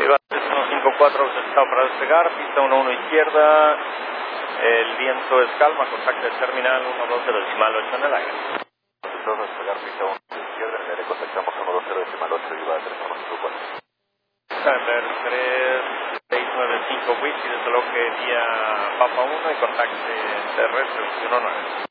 Viva 154, está para despegar, pista 11 izquierda, el viento es calma, contacto de terminal 120.8 en el aire. Todo despegar, pista 11 izquierda, en el aire contactamos 120.8, Viva 354. Sander 3695 Whisky, desde lo que vía Papa 1 y contacto terrestre 19.